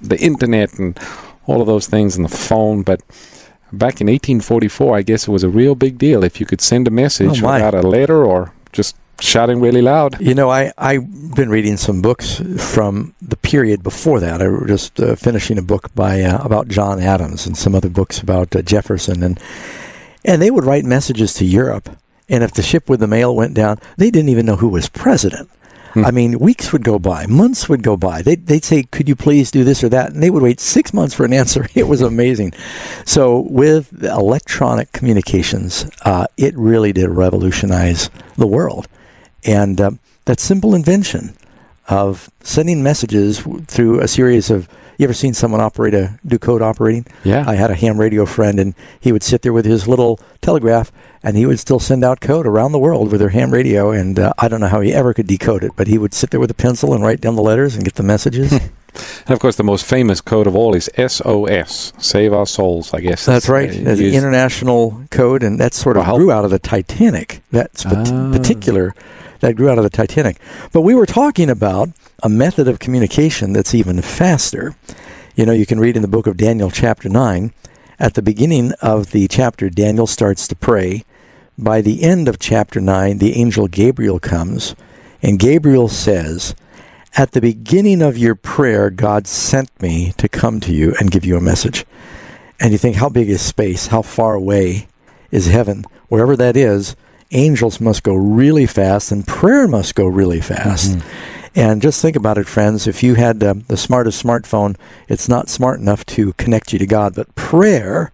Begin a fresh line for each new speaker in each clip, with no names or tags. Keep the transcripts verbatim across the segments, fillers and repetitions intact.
the internet and all of those things and the phone. But back in eighteen forty-four, I guess it was a real big deal if you could send a message
oh
without a letter or just shouting really loud.
You know, I, I've been reading some books from the period before that. I was just uh, finishing a book by uh, about John Adams and some other books about uh, Jefferson. And and they would write messages to Europe. And if the ship with the mail went down, they didn't even know who was president. Hmm. I mean, weeks would go by, months would go by. They'd, they'd say, could you please do this or that? And they would wait six months for an answer. It was amazing. So with electronic communications, uh, it really did revolutionize the world. And uh, that simple invention of sending messages through a series of, you ever seen someone operate a, do code operating?
Yeah.
I had a ham radio friend, and he would sit there with his little telegraph, and he would still send out code around the world with their ham radio, and uh, I don't know how he ever could decode it, but he would sit there with a pencil and write down the letters and get the messages.
And, of course, the most famous code of all is S O S, Save Our Souls, I guess.
That's right. Uh, the international code, and that sort of well, grew out of the Titanic, that sp- ah. particular... that grew out of the Titanic. But we were talking about a method of communication that's even faster. You know, you can read in the book of Daniel chapter nine, at the beginning of the chapter, Daniel starts to pray. By the end of chapter nine, the angel Gabriel comes, and Gabriel says, at the beginning of your prayer, God sent me to come to you and give you a message. And you think, how big is space? How far away is heaven? Wherever that is, angels must go really fast, and prayer must go really fast. Mm-hmm. And just think about it, friends. If you had uh, the smartest smartphone, it's not smart enough to connect you to God. But prayer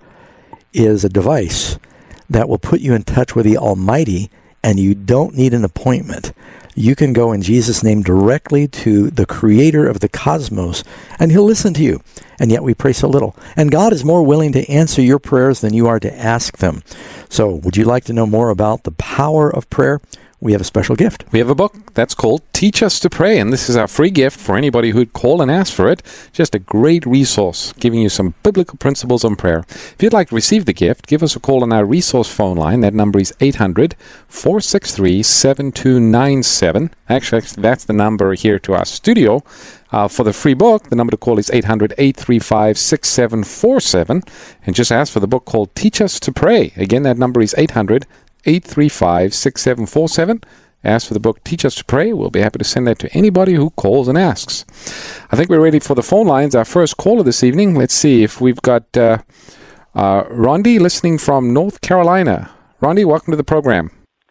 is a device that will put you in touch with the Almighty, and you don't need an appointment. You can go in Jesus' name directly to the Creator of the cosmos, and He'll listen to you. And yet we pray so little. And God is more willing to answer your prayers than you are to ask them. So would you like to know more about the power of prayer? We have a special gift.
We have a book that's called Teach Us to Pray, and this is our free gift for anybody who'd call and ask for it. Just a great resource giving you some biblical principles on prayer. If you'd like to receive the gift, give us a call on our resource phone line. That number is eight hundred, four six three, seven two nine seven. Actually, that's the number here to our studio. Uh, for the free book, the number to call is eight hundred, eight three five, six seven four seven. And just ask for the book called Teach Us to Pray. Again, that number is eight hundred, eight three five, six seven four seven. Ask for the book Teach Us to Pray. We'll be happy to send that to anybody who calls and asks. I think we're ready for the phone lines. Our first caller this evening. Let's see if we've got uh, uh, Rondi listening from North Carolina. Rondi, welcome to the program.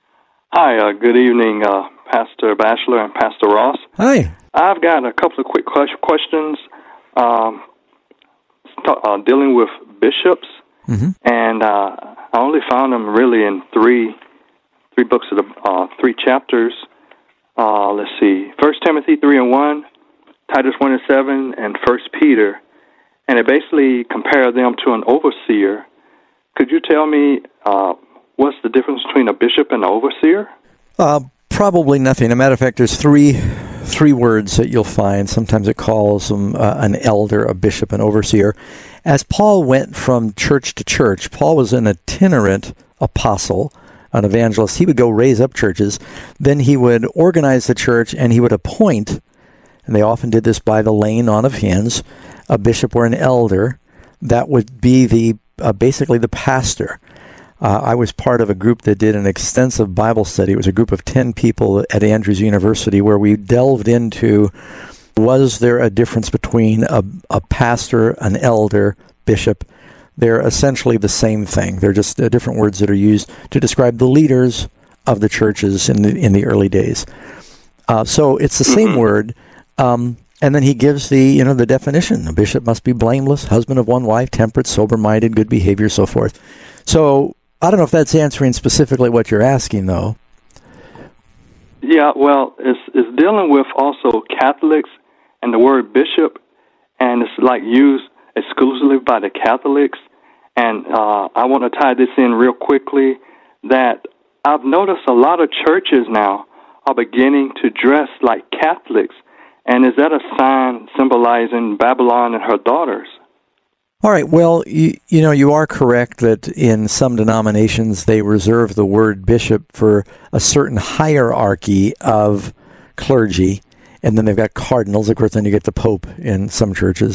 Hi, uh, good evening, uh, Pastor Batchelor and Pastor Ross.
Hi.
I've got a couple of quick questions um, uh, dealing with bishops, mm-hmm. and uh, I only found them really in three three books of the uh, three chapters. Uh, let's see, First Timothy three and one, Titus one and seven, and First Peter, and it basically compared them to an overseer. Could you tell me uh, what's the difference between a bishop and an overseer?
Uh, probably nothing. As a matter of fact, there's three three words that you'll find. Sometimes it calls them uh, an elder, a bishop, an overseer. As Paul went from church to church, Paul was an itinerant apostle, an evangelist. He would go raise up churches. Then he would organize the church, and he would appoint, and they often did this by the laying on of hands, a bishop or an elder that would be the uh, basically the pastor. Uh, I was part of a group that did an extensive Bible study. It was a group of ten people at Andrews University where we delved into, was there a difference between a, a pastor, an elder, bishop? They're essentially the same thing. They're just uh, different words that are used to describe the leaders of the churches in the, in the early days. Uh, so it's the same word. Um, and then he gives the, you know, the definition. A bishop must be blameless, husband of one wife, temperate, sober-minded, good behavior, so forth. So I don't know if that's answering specifically what you're asking, though.
Yeah, well, it's, it's dealing with also Catholics and the word bishop, and it's like used exclusively by the Catholics. And uh, I want to tie this in real quickly, that I've noticed a lot of churches now are beginning to dress like Catholics. And is that a sign symbolizing Babylon and her daughters?
All right. Well, you, you know, you are correct that in some denominations they reserve the word bishop for a certain hierarchy of clergy. And then they've got cardinals. Of course, then you get the Pope in some churches.